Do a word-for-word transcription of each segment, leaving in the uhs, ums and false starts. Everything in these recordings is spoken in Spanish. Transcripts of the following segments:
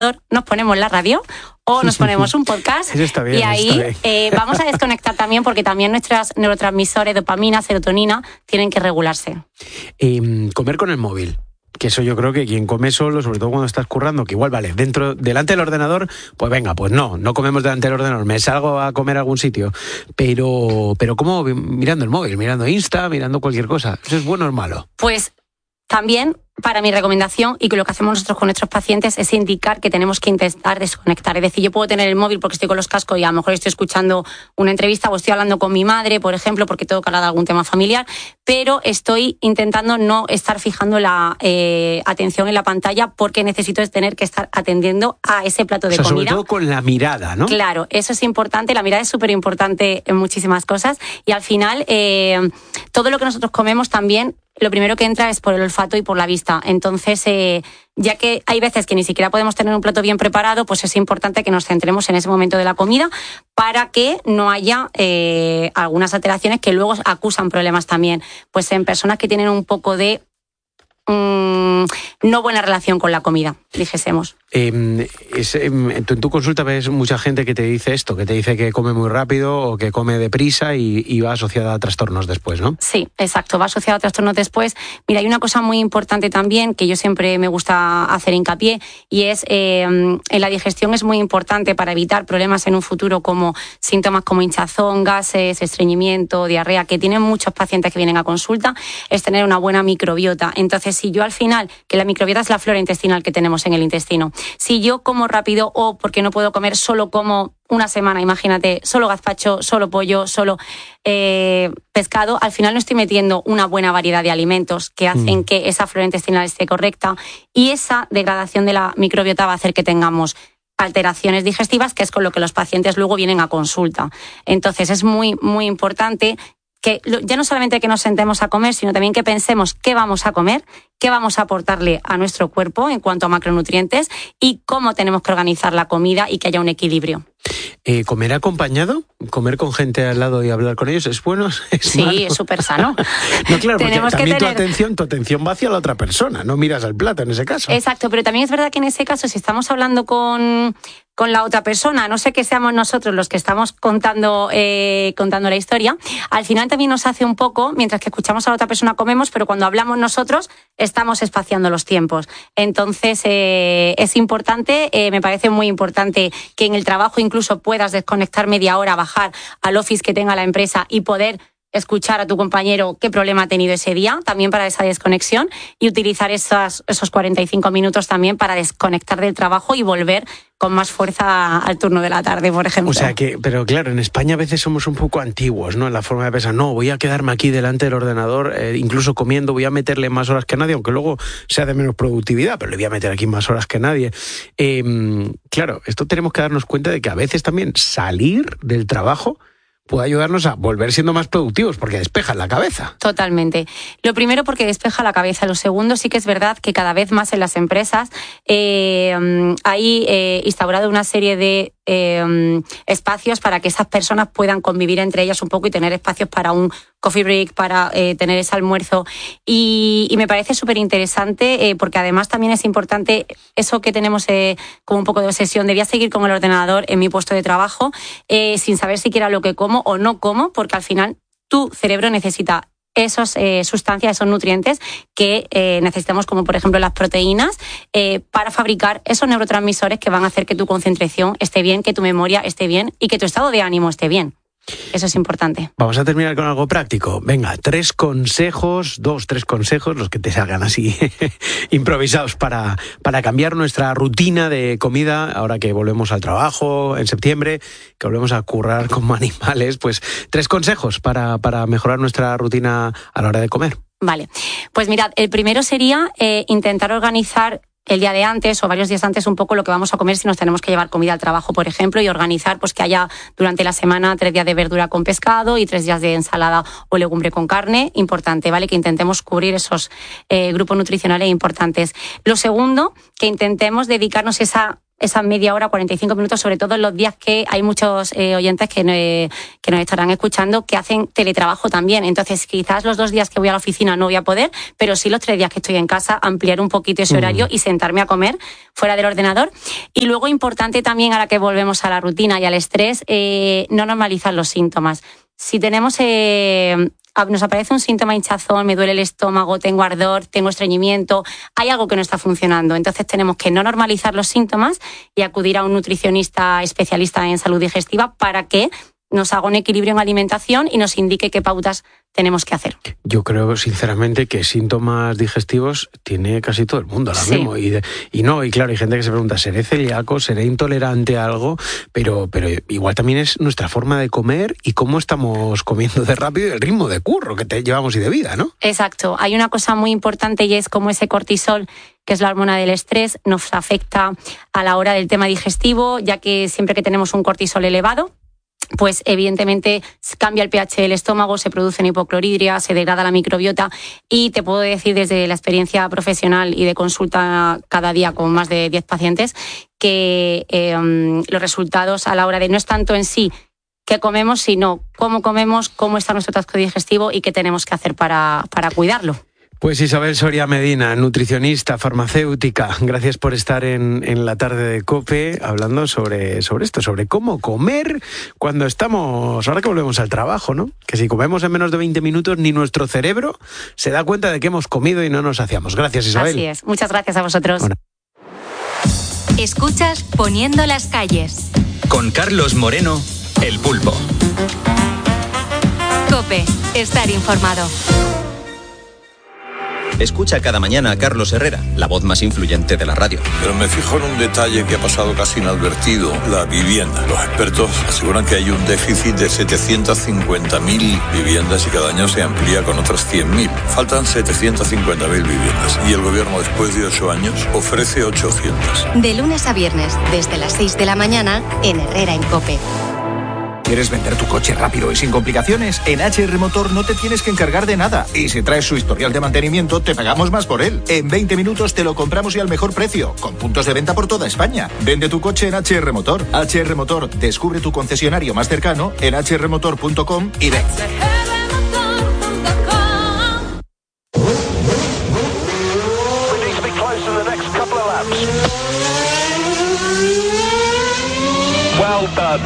nos ponemos la radio o nos ponemos un podcast. Eso está bien, y ahí está bien. Eh, vamos a desconectar también, porque también nuestros neurotransmisores, dopamina, serotonina, tienen que regularse. Eh, comer con el móvil. Que eso yo creo que quien come solo, sobre todo cuando estás currando, que igual, vale, dentro, delante del ordenador, pues venga, pues no, no comemos delante del ordenador, me salgo a comer a algún sitio, pero, pero como mirando el móvil, mirando Insta, mirando cualquier cosa, ¿eso es bueno o es malo? Pues también, para mi recomendación, y que lo que hacemos nosotros con nuestros pacientes, es indicar que tenemos que intentar desconectar. Es decir, yo puedo tener el móvil porque estoy con los cascos y a lo mejor estoy escuchando una entrevista o estoy hablando con mi madre, por ejemplo, porque tengo que hablar de algún tema familiar, pero estoy intentando no estar fijando la eh, atención en la pantalla, porque necesito tener que estar atendiendo a ese plato de o sea, comida. sobre todo con la mirada, ¿no? Claro, eso es importante. La mirada es súper importante en muchísimas cosas, y al final eh, todo lo que nosotros comemos también, lo primero que entra es por el olfato y por la vista. Entonces, eh, ya que hay veces que ni siquiera podemos tener un plato bien preparado, pues es importante que nos centremos en ese momento de la comida para que no haya eh, algunas alteraciones que luego acusan problemas también. Pues en personas que tienen un poco de mmm, no buena relación con la comida, dijésemos. Eh, es, eh, en, tu, en tu consulta ves mucha gente que te dice esto, que te dice que come muy rápido o que come deprisa y, y va asociada a trastornos después, ¿no? Sí, exacto, va asociado a trastornos después. Mira, hay una cosa muy importante también que yo siempre me gusta hacer hincapié, y es eh, en la digestión es muy importante para evitar problemas en un futuro, como síntomas como hinchazón, gases, estreñimiento, diarrea, que tienen muchos pacientes que vienen a consulta, es tener una buena microbiota. Entonces, si yo al final, que la microbiota es la flora intestinal que tenemos en el intestino, si yo como rápido o porque no puedo comer, solo como una semana, imagínate, solo gazpacho, solo pollo, solo eh, pescado, al final no estoy metiendo una buena variedad de alimentos que hacen mm. que esa flora intestinal esté correcta, y esa degradación de la microbiota va a hacer que tengamos alteraciones digestivas, que es con lo que los pacientes luego vienen a consulta. Entonces es muy, muy importante que ya no solamente que nos sentemos a comer, sino también que pensemos qué vamos a comer, qué vamos a aportarle a nuestro cuerpo en cuanto a macronutrientes y cómo tenemos que organizar la comida y que haya un equilibrio. Eh, ¿Comer acompañado? ¿Comer con gente al lado y hablar con ellos es bueno? ¿Es sí, malo? Es súper sano. No, claro, porque Tenemos también que tener... tu atención, tu atención va hacia la otra persona, no miras al plato en ese caso. Exacto, pero también es verdad que en ese caso, si estamos hablando con... con la otra persona, no sé que seamos nosotros los que estamos contando eh, contando la historia, al final también nos hace un poco, mientras que escuchamos a la otra persona comemos, pero cuando hablamos nosotros estamos espaciando los tiempos. Entonces eh, es importante, eh, me parece muy importante que en el trabajo incluso puedas desconectar media hora, bajar al office que tenga la empresa y poder escuchar a tu compañero qué problema ha tenido ese día, también para esa desconexión, y utilizar esas, esos cuarenta y cinco minutos también para desconectar del trabajo y volver con más fuerza al turno de la tarde, por ejemplo. O sea que, pero claro, en España a veces somos un poco antiguos, ¿no? En la forma de pensar, no, voy a quedarme aquí delante del ordenador, eh, incluso comiendo, voy a meterle más horas que nadie, aunque luego sea de menos productividad, pero le voy a meter aquí más horas que nadie. Eh, claro, esto tenemos que darnos cuenta de que a veces también salir del trabajo puede ayudarnos a volver siendo más productivos, porque despejan la cabeza. Totalmente. Lo primero, porque despeja la cabeza. Lo segundo, sí que es verdad que cada vez más en las empresas eh, hay eh, instaurado una serie de eh, espacios para que esas personas puedan convivir entre ellas un poco y tener espacios para un coffee break, para eh, tener ese almuerzo. Y, y me parece súper interesante eh, porque además también es importante eso que tenemos eh, como un poco de obsesión. Debía seguir con el ordenador en mi puesto de trabajo eh, sin saber siquiera lo que como o no como, porque al final tu cerebro necesita esas eh, sustancias, esos nutrientes que eh, necesitamos, como por ejemplo las proteínas, eh, para fabricar esos neurotransmisores que van a hacer que tu concentración esté bien, que tu memoria esté bien y que tu estado de ánimo esté bien. Eso es importante. Vamos a terminar con algo práctico. Venga, tres consejos, dos, tres consejos, los que te salgan así improvisados para, para cambiar nuestra rutina de comida ahora que volvemos al trabajo en septiembre, que volvemos a currar como animales. Pues tres consejos para, para mejorar nuestra rutina a la hora de comer. Vale, pues mirad, el primero sería eh, intentar organizar el día de antes o varios días antes un poco lo que vamos a comer si nos tenemos que llevar comida al trabajo, por ejemplo, y organizar pues que haya durante la semana tres días de verdura con pescado y tres días de ensalada o legumbre con carne. Importante, ¿vale? Que intentemos cubrir esos eh, grupos nutricionales importantes. Lo segundo, que intentemos dedicarnos esa esa media hora, cuarenta y cinco minutos, sobre todo en los días que hay muchos eh, oyentes que, eh, que nos estarán escuchando que hacen teletrabajo también. Entonces, quizás los dos días que voy a la oficina no voy a poder, pero sí los tres días que estoy en casa, ampliar un poquito ese horario mm. y sentarme a comer fuera del ordenador. Y luego, importante también, ahora que volvemos a la rutina y al estrés, eh, no normalizar los síntomas. Si tenemos... Eh, nos aparece un síntoma hinchazón, me duele el estómago, tengo ardor, tengo estreñimiento, hay algo que no está funcionando. Entonces tenemos que no normalizar los síntomas y acudir a un nutricionista especialista en salud digestiva para que nos haga un equilibrio en alimentación y nos indique qué pautas tenemos que hacer. Yo creo sinceramente que síntomas digestivos tiene casi todo el mundo ahora sí. mismo. Y, de, y no, y claro, hay gente que se pregunta, ¿seré celíaco? ¿Seré intolerante a algo? Pero, pero igual también es nuestra forma de comer y cómo estamos comiendo de rápido y el ritmo de curro que te llevamos y de vida, ¿no? Exacto. Hay una cosa muy importante y es cómo ese cortisol, que es la hormona del estrés, nos afecta a la hora del tema digestivo, ya que siempre que tenemos un cortisol elevado, pues evidentemente cambia el pH del estómago, se produce hipocloridria, se degrada la microbiota y te puedo decir desde la experiencia profesional y de consulta cada día con más de diez pacientes que eh, los resultados a la hora de no es tanto en sí qué comemos, sino cómo comemos, cómo está nuestro tracto digestivo y qué tenemos que hacer para, para cuidarlo. Pues Isabel Soria Medina, nutricionista, farmacéutica, gracias por estar en, en la tarde de COPE hablando sobre, sobre esto, sobre cómo comer cuando estamos, ahora que volvemos al trabajo, ¿no? Que si comemos en menos de veinte minutos ni nuestro cerebro se da cuenta de que hemos comido y no nos saciamos. Gracias, Isabel. Así es, muchas gracias a vosotros. Bueno. Escuchas Poniendo las calles. Con Carlos Moreno, El Pulpo. COPE, estar informado. Escucha cada mañana a Carlos Herrera, la voz más influyente de la radio. Pero me fijo en un detalle que ha pasado casi inadvertido, la vivienda. Los expertos aseguran que hay un déficit de setecientas cincuenta mil viviendas y cada año se amplía con otras cien mil. Faltan setecientas cincuenta mil viviendas y el gobierno, después de ocho años, ofrece ochocientas. De lunes a viernes, desde las seis de la mañana, en Herrera en COPE. ¿Quieres vender tu coche rápido y sin complicaciones? En H R Motor no te tienes que encargar de nada. Y si traes su historial de mantenimiento, te pagamos más por él. En veinte minutos te lo compramos y al mejor precio, con puntos de venta por toda España. Vende tu coche en H R Motor. H R Motor, descubre tu concesionario más cercano en h r motor punto com y ven. Well done.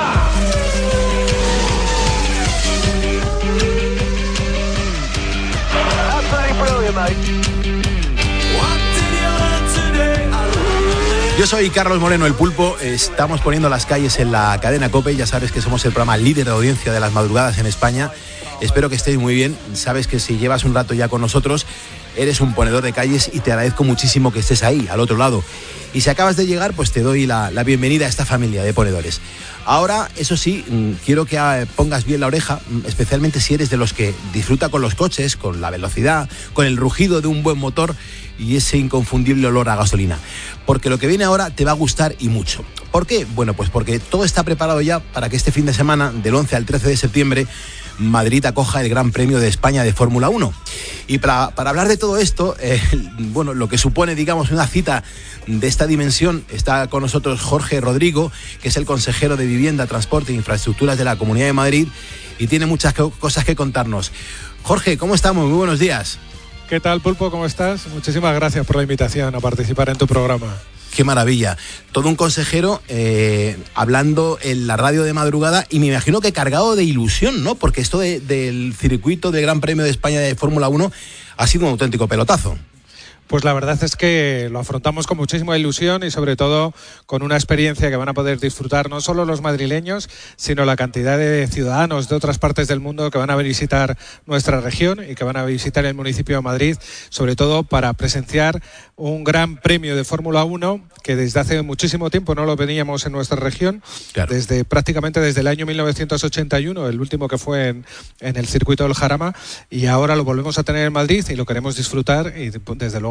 Yo soy Carlos Moreno, El Pulpo. Estamos poniendo las calles en la cadena COPE. Ya sabes que somos el programa líder de audiencia de las madrugadas en España. Espero que estéis muy bien. Sabes que si llevas un rato ya con nosotros, eres un ponedor de calles y te agradezco muchísimo que estés ahí, al otro lado. Y si acabas de llegar, pues te doy la, la bienvenida a esta familia de ponedores. Ahora, eso sí, quiero que pongas bien la oreja, especialmente si eres de los que disfruta con los coches, con la velocidad, con el rugido de un buen motor y ese inconfundible olor a gasolina. Porque lo que viene ahora te va a gustar y mucho. ¿Por qué? Bueno, pues porque todo está preparado ya para que este fin de semana, del once al trece de septiembre, Madrid acoja el Gran Premio de España de Fórmula uno. Y para, para hablar de todo esto, eh, bueno, lo que supone, digamos, una cita de esta dimensión, está con nosotros Jorge Rodrigo, que es el consejero de Vivienda, Transporte e Infraestructuras de la Comunidad de Madrid y tiene muchas cosas que contarnos. Jorge, ¿cómo estamos? Muy buenos días. ¿Qué tal, Pulpo? ¿Cómo estás? Muchísimas gracias por la invitación a participar en tu programa. Qué maravilla. Todo un consejero eh, hablando en la radio de madrugada y me imagino que cargado de ilusión, ¿no? Porque esto de, del circuito del Gran Premio de España de Fórmula uno ha sido un auténtico pelotazo. Pues la verdad es que lo afrontamos con muchísima ilusión y sobre todo con una experiencia que van a poder disfrutar no solo los madrileños, sino la cantidad de ciudadanos de otras partes del mundo que van a visitar nuestra región y que van a visitar el municipio de Madrid, sobre todo para presenciar un gran premio de Fórmula uno que desde hace muchísimo tiempo no lo veníamos en nuestra región, claro. desde prácticamente desde el año mil novecientos ochenta y uno, el último que fue en, en el circuito del Jarama, y ahora lo volvemos a tener en Madrid y lo queremos disfrutar y desde luego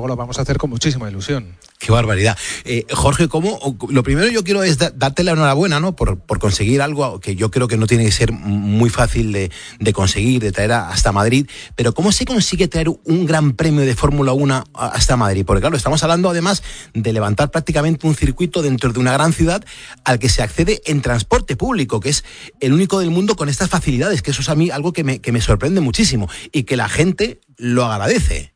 luego lo vamos a hacer con muchísima ilusión. Qué barbaridad. Eh, Jorge, ¿cómo? Lo primero yo quiero es da, darte la enhorabuena, ¿no? Por, por conseguir algo que yo creo que no tiene que ser muy fácil de, de conseguir, de traer a, hasta Madrid. Pero ¿cómo se consigue traer un gran premio de Fórmula uno hasta Madrid? Porque claro, estamos hablando además de levantar prácticamente un circuito dentro de una gran ciudad al que se accede en transporte público, que es el único del mundo con estas facilidades, que eso es a mí algo que me, que me sorprende muchísimo y que la gente lo agradece.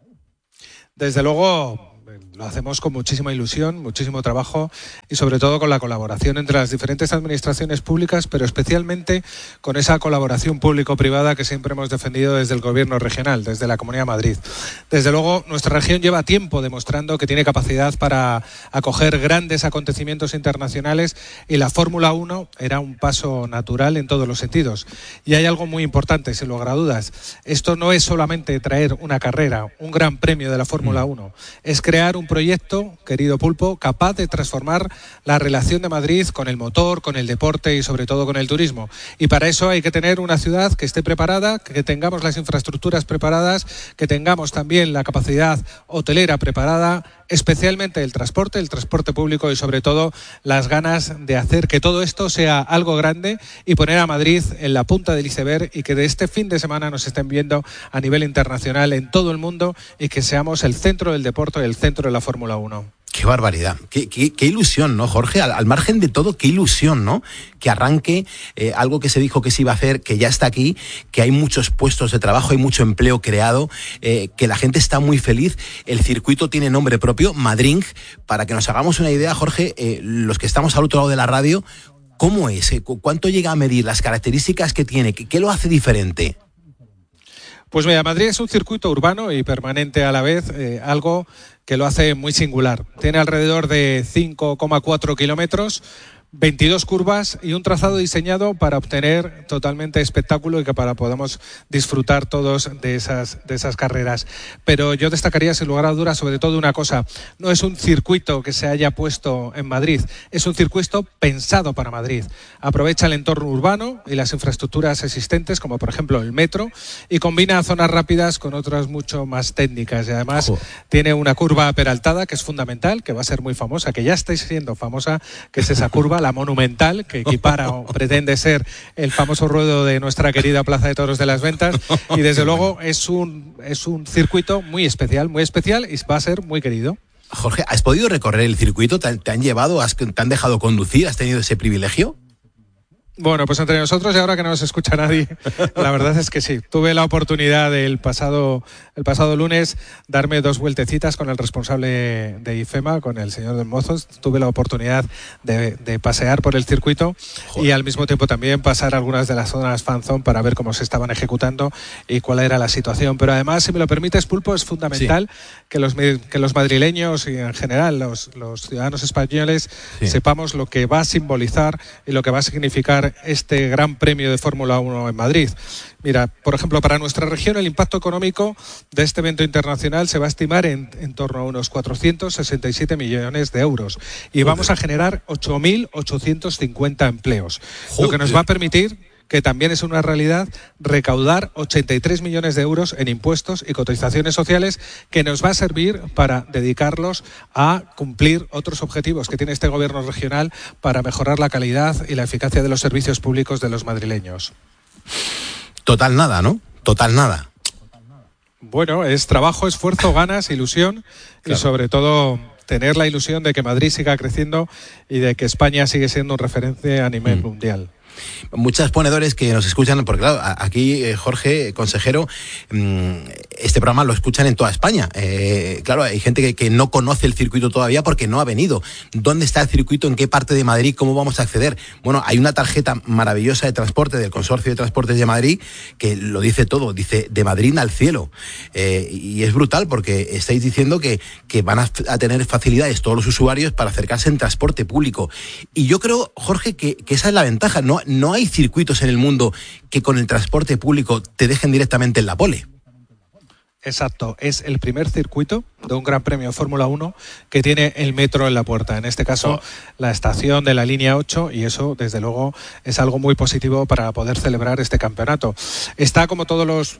Desde luego, lo hacemos con muchísima ilusión, muchísimo trabajo y sobre todo con la colaboración entre las diferentes administraciones públicas, pero especialmente con esa colaboración público-privada que siempre hemos defendido desde el gobierno regional, desde la Comunidad de Madrid. Desde luego, nuestra región lleva tiempo demostrando que tiene capacidad para acoger grandes acontecimientos internacionales y la Fórmula uno era un paso natural en todos los sentidos. Y hay algo muy importante, sin lugar a dudas. Esto no es solamente traer una carrera, un gran premio de la Fórmula uno, es crear un proyecto, querido Pulpo, capaz de transformar la relación de Madrid con el motor, con el deporte y sobre todo con el turismo. Y para eso hay que tener una ciudad que esté preparada, que tengamos las infraestructuras preparadas, que tengamos también la capacidad hotelera preparada, especialmente el transporte, el transporte público y sobre todo las ganas de hacer que todo esto sea algo grande y poner a Madrid en la punta del iceberg y que de este fin de semana nos estén viendo a nivel internacional en todo el mundo y que seamos el centro del deporte y el centro de la Fórmula uno. Qué barbaridad, qué, qué, qué ilusión, ¿no, Jorge? Al, al margen de todo, qué ilusión, ¿no? Que arranque eh, algo que se dijo que se iba a hacer, que ya está aquí, que hay muchos puestos de trabajo, hay mucho empleo creado, eh, que la gente está muy feliz. El circuito tiene nombre propio, Madrid. Para que nos hagamos una idea, Jorge, eh, los que estamos al otro lado de la radio, ¿cómo es? ¿Cuánto llega a medir? ¿Las características que tiene? ¿Qué, qué lo hace diferente? Pues mira, Madrid es un circuito urbano y permanente a la vez, eh, algo que lo hace muy singular. Tiene alrededor de cinco coma cuatro kilómetros, veintidós curvas y un trazado diseñado para obtener totalmente espectáculo y que para podamos disfrutar todos de esas, de esas carreras. Pero yo destacaría sin lugar a dudas sobre todo una cosa, no es un circuito que se haya puesto en Madrid, es un circuito pensado para Madrid. Aprovecha el entorno urbano y las infraestructuras existentes, como por ejemplo el metro, y combina zonas rápidas con otras mucho más técnicas. Y además Ojo. tiene una curva peraltada que es fundamental, que va a ser muy famosa, que ya está siendo famosa, que es esa curva, la monumental, que equipara o pretende ser el famoso ruedo de nuestra querida Plaza de Toros de las Ventas, y desde luego es un, es un circuito muy especial, muy especial y va a ser muy querido. Jorge, ¿has podido recorrer el circuito? ¿Te han, te han llevado? Has, ¿Te han dejado conducir? ¿Has tenido ese privilegio? Bueno, pues entre nosotros y ahora que no nos escucha nadie, la verdad es que sí. Tuve la oportunidad el pasado, el pasado lunes darme dos vueltecitas con el responsable de IFEMA, con el señor de Mozos. Tuve la oportunidad de, de pasear por el circuito Joder. y al mismo tiempo también pasar algunas de las zonas fanzone para ver cómo se estaban ejecutando y cuál era la situación. Pero además, si me lo permites, Pulpo, es fundamental sí. que, los, que los madrileños y en general los, los ciudadanos españoles sí. sepamos lo que va a simbolizar y lo que va a significar este gran premio de Fórmula uno en Madrid. Mira, por ejemplo, para nuestra región el impacto económico de este evento internacional se va a estimar en, en torno a unos cuatrocientos sesenta y siete millones de euros y Joder. vamos a generar ocho mil ochocientos cincuenta empleos, Joder. lo que nos va a permitir, que también es una realidad, recaudar ochenta y tres millones de euros en impuestos y cotizaciones sociales que nos va a servir para dedicarlos a cumplir otros objetivos que tiene este gobierno regional para mejorar la calidad y la eficacia de los servicios públicos de los madrileños. Total nada, ¿no? Total nada. Bueno, es trabajo, esfuerzo, ganas, ilusión claro. y sobre todo tener la ilusión de que Madrid siga creciendo y de que España sigue siendo un referente a nivel mm. mundial. Muchos ponedores que nos escuchan, porque claro, aquí Jorge, consejero, este programa lo escuchan en toda España. Eh, claro, hay gente que, que no conoce el circuito todavía porque no ha venido. ¿Dónde está el circuito? ¿En qué parte de Madrid? ¿Cómo vamos a acceder? Bueno, hay una tarjeta maravillosa de transporte del Consorcio de Transportes de Madrid que lo dice todo, dice de Madrid al cielo. Eh, y es brutal porque estáis diciendo que, que van a, a tener facilidades todos los usuarios para acercarse en transporte público. Y yo creo, Jorge, que, que esa es la ventaja. No, no hay circuitos en el mundo que con el transporte público te dejen directamente en la pole. Exacto, es el primer circuito de un Gran Premio de Fórmula uno que tiene el metro en la puerta, en este caso oh. la estación de la línea ocho, y eso desde luego es algo muy positivo para poder celebrar este campeonato. Está, como todos los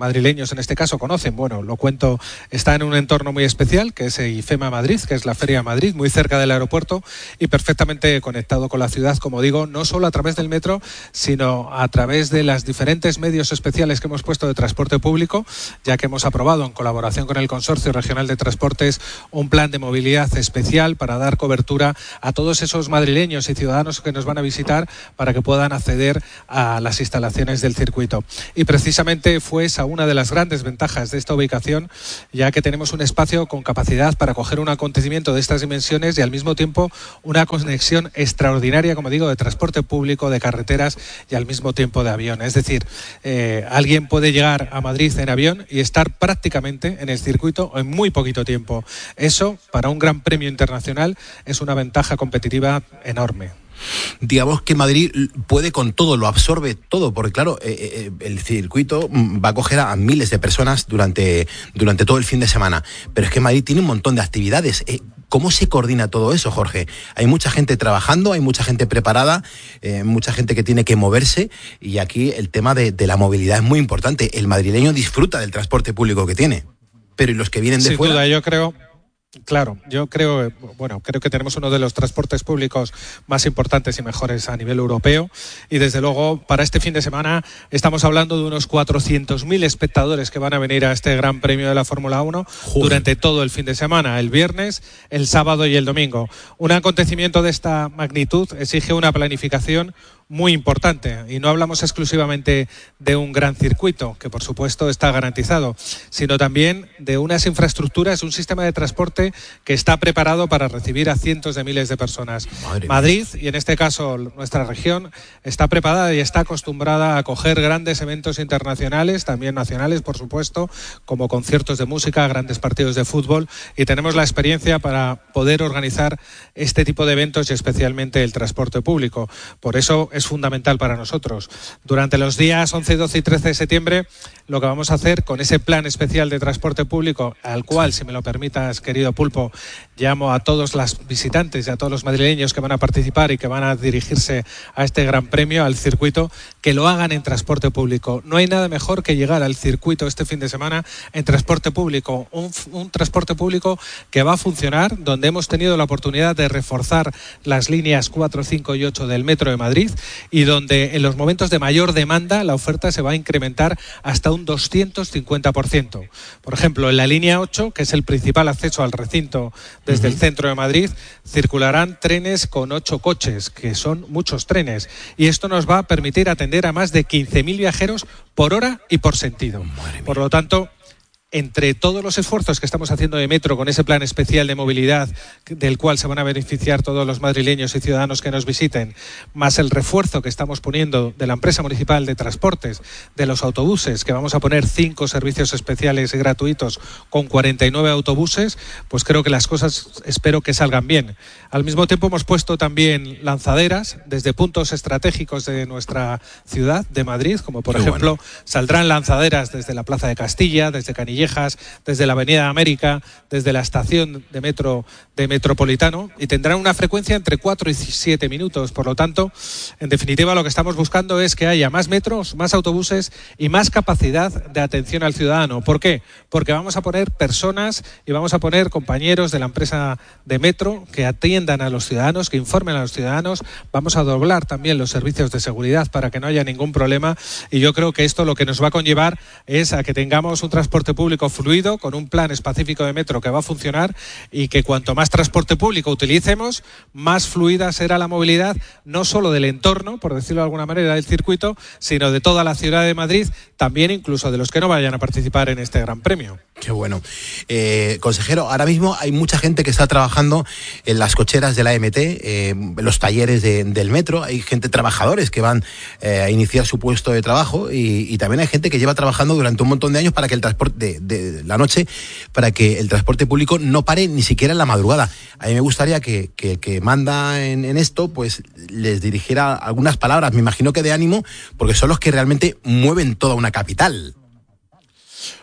madrileños en este caso conocen, bueno, lo cuento, está en un entorno muy especial, que es IFEMA Madrid, que es la Feria de Madrid, muy cerca del aeropuerto y perfectamente conectado con la ciudad, como digo, no solo a través del metro, sino a través de los diferentes medios especiales que hemos puesto de transporte público, ya que hemos aprobado en colaboración con el Consorcio Regional de Transportes un plan de movilidad especial para dar cobertura a todos esos madrileños y ciudadanos que nos van a visitar para que puedan acceder a las instalaciones del circuito. Y precisamente fue esa una de las grandes ventajas de esta ubicación, ya que tenemos un espacio con capacidad para acoger un acontecimiento de estas dimensiones y al mismo tiempo una conexión extraordinaria, como digo, de transporte público, de carreteras y al mismo tiempo de avión. Es decir, eh, alguien puede llegar a Madrid en avión y estar prácticamente en el circuito en muy poquito tiempo. Eso, para un gran premio internacional, es una ventaja competitiva enorme. Digamos que Madrid puede con todo, lo absorbe todo, porque claro, eh, eh, el circuito va a acoger a miles de personas durante, durante todo el fin de semana, pero es que Madrid tiene un montón de actividades. Eh, ¿Cómo se coordina todo eso, Jorge? Hay mucha gente trabajando, hay mucha gente preparada, eh, mucha gente que tiene que moverse, y aquí el tema de, de la movilidad es muy importante. El madrileño disfruta del transporte público que tiene, pero ¿y los que vienen de Sin fuera? duda, yo creo... Claro, yo creo, bueno, creo que tenemos uno de los transportes públicos más importantes y mejores a nivel europeo y desde luego para este fin de semana estamos hablando de unos cuatrocientos mil espectadores que van a venir a este Gran Premio de la Fórmula uno Joder. durante todo el fin de semana, el viernes, el sábado y el domingo. Un acontecimiento de esta magnitud exige una planificación muy importante y no hablamos exclusivamente de un gran circuito, que por supuesto está garantizado, sino también de unas infraestructuras, un sistema de transporte que está preparado para recibir a cientos de miles de personas. Madre Madrid, mía. Y en este caso nuestra región, está preparada y está acostumbrada a acoger grandes eventos internacionales, también nacionales por supuesto, como conciertos de música, grandes partidos de fútbol, y tenemos la experiencia para poder organizar este tipo de eventos y especialmente el transporte público. Por eso es fundamental para nosotros. Durante los días once, doce y trece de septiembre, lo que vamos a hacer con ese plan especial de transporte público, al cual, si me lo permitas, querido Pulpo, llamo a todos los visitantes y a todos los madrileños que van a participar y que van a dirigirse a este gran premio, al circuito, que lo hagan en transporte público. No hay nada mejor que llegar al circuito este fin de semana en transporte público. Un, un transporte público que va a funcionar, donde hemos tenido la oportunidad de reforzar las líneas cuatro, cinco y ocho del Metro de Madrid, y donde en los momentos de mayor demanda la oferta se va a incrementar hasta un doscientos cincuenta por ciento. Por ejemplo, en la línea ocho, que es el principal acceso al recinto desde uh-huh. el centro de Madrid, circularán trenes con ocho coches, que son muchos trenes, y esto nos va a permitir atender a más de quince mil viajeros por hora y por sentido. Por lo tanto, entre todos los esfuerzos que estamos haciendo de Metro con ese plan especial de movilidad del cual se van a beneficiar todos los madrileños y ciudadanos que nos visiten, más el refuerzo que estamos poniendo de la empresa municipal de transportes, de los autobuses, que vamos a poner cinco servicios especiales y gratuitos con cuarenta y nueve autobuses, pues creo que las cosas espero que salgan bien. Al mismo tiempo hemos puesto también lanzaderas desde puntos estratégicos de nuestra ciudad, de Madrid, como por Qué ejemplo bueno. saldrán lanzaderas desde la Plaza de Castilla, desde Canillejas, desde la Avenida América, desde la estación de metro de Metropolitano, y tendrán una frecuencia entre cuatro y siete minutos. Por lo tanto, en definitiva, lo que estamos buscando es que haya más metros, más autobuses y más capacidad de atención al ciudadano. ¿Por qué? Porque vamos a poner personas y vamos a poner compañeros de la empresa de Metro que atiendan a los ciudadanos, que informen a los ciudadanos. Vamos a doblar también los servicios de seguridad para que no haya ningún problema, y yo creo que esto lo que nos va a conllevar es a que tengamos un transporte público fluido, con un plan específico de Metro que va a funcionar, y que cuanto más transporte público utilicemos, más fluida será la movilidad, no solo del entorno, por decirlo de alguna manera, del circuito, sino de toda la ciudad de Madrid, también incluso de los que no vayan a participar en este Gran Premio. Qué bueno. Eh, consejero, ahora mismo hay mucha gente que está trabajando en las cocheras de la A M T, eh, en los talleres de, del Metro, hay gente, trabajadores que van eh, a iniciar su puesto de trabajo, y, y también hay gente que lleva trabajando durante un montón de años para que el transporte de, de la noche, para que el transporte público no pare ni siquiera en la madrugada. A mí me gustaría que, que, que manda en, en esto, pues les dirigiera algunas palabras, me imagino que de ánimo, porque son los que realmente mueven toda una capital.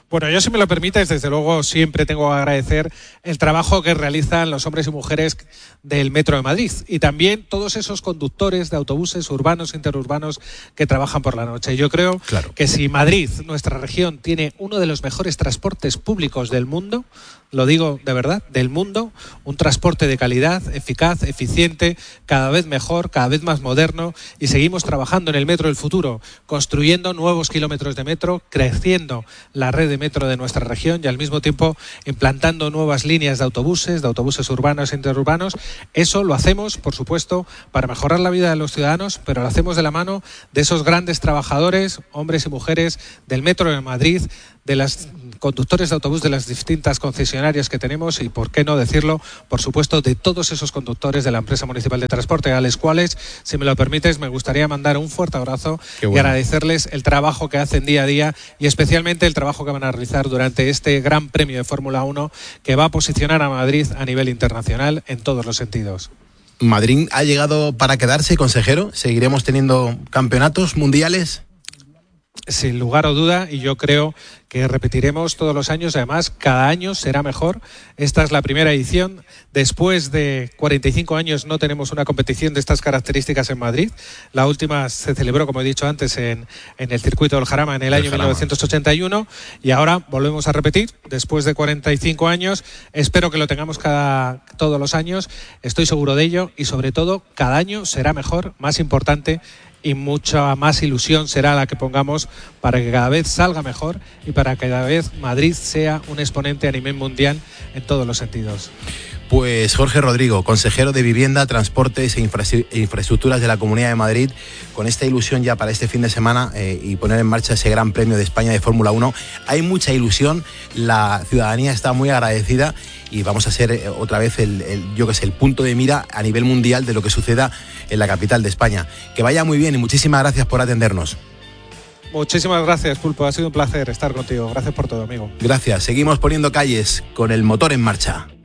Bueno, yo, si me lo permites, desde luego siempre tengo que agradecer el trabajo que realizan los hombres y mujeres del Metro de Madrid y también todos esos conductores de autobuses urbanos, interurbanos que trabajan por la noche. Yo creo claro. que si Madrid, nuestra región, tiene uno de los mejores transportes públicos del mundo, lo digo de verdad, del mundo, un transporte de calidad, eficaz, eficiente, cada vez mejor, cada vez más moderno, y seguimos trabajando en el metro del futuro, construyendo nuevos kilómetros de metro, creciendo la red de metro de nuestra región y al mismo tiempo implantando nuevas líneas de autobuses, de autobuses urbanos e interurbanos. Eso lo hacemos, por supuesto, para mejorar la vida de los ciudadanos, pero lo hacemos de la mano de esos grandes trabajadores, hombres y mujeres del Metro de Madrid, de los conductores de autobús de las distintas concesionarias que tenemos y, por qué no decirlo, por supuesto, de todos esos conductores de la empresa municipal de transporte, a los cuales, si me lo permites, me gustaría mandar un fuerte abrazo bueno. y agradecerles el trabajo que hacen día a día y especialmente el trabajo que van a realizar durante este Gran Premio de Fórmula uno que va a posicionar a Madrid a nivel internacional en todos los sentidos. ¿Madrid ha llegado para quedarse, consejero? ¿Seguiremos teniendo campeonatos mundiales? Sin lugar a duda, y yo creo que repetiremos todos los años, además cada año será mejor. Esta es la primera edición. Después de cuarenta y cinco años no tenemos una competición de estas características en Madrid. La última se celebró, como he dicho antes, en, en el circuito del Jarama en el, el año Jarama. mil novecientos ochenta y uno y ahora volvemos a repetir después de cuarenta y cinco años. Espero que lo tengamos cada, todos los años, estoy seguro de ello, y sobre todo cada año será mejor, más importante, y mucha más ilusión será la que pongamos para que cada vez salga mejor y para que cada vez Madrid sea un exponente a nivel mundial en todos los sentidos. Pues Jorge Rodrigo, consejero de Vivienda, Transportes e Infraestructuras de la Comunidad de Madrid, con esta ilusión ya para este fin de semana eh, y poner en marcha ese Gran Premio de España de Fórmula uno. Hay mucha ilusión, la ciudadanía está muy agradecida y vamos a ser eh, otra vez el, el, yo que sé, el punto de mira a nivel mundial de lo que suceda en la capital de España. Que vaya muy bien y muchísimas gracias por atendernos. Muchísimas gracias, Pulpo, ha sido un placer estar contigo. Gracias por todo, amigo. Gracias, seguimos poniendo calles con el motor en marcha.